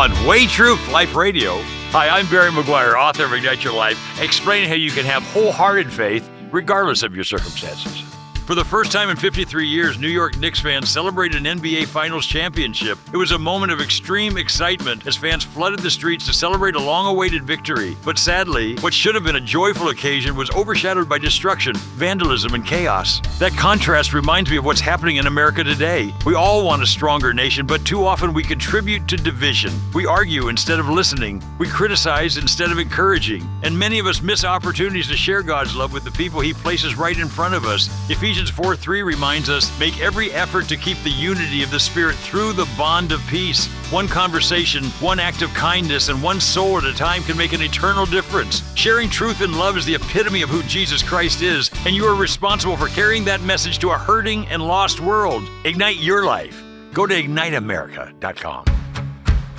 on Way Truth Life Radio. Hi, I'm Barry McGuire, author of Ignite Your Life, explaining how you can have wholehearted faith regardless of your circumstances. For the first time in 53 years, New York Knicks fans celebrated an NBA Finals championship. It was a moment of extreme excitement as fans flooded the streets to celebrate a long-awaited victory. But sadly, what should have been a joyful occasion was overshadowed by destruction, vandalism, and chaos. That contrast reminds me of what's happening in America today. We all want a stronger nation, but too often we contribute to division. We argue instead of listening. We criticize instead of encouraging. And many of us miss opportunities to share God's love with the people He places right in front of us. Ephesians 4:3 reminds us, make every effort to keep the unity of the Spirit through the bond of peace. One conversation, one act of kindness, and one soul at a time can make an eternal difference. Sharing truth and love is the epitome of who Jesus Christ is, and you are responsible for carrying that message to a hurting and lost world. Ignite your life. Go to IgniteAmerica.com.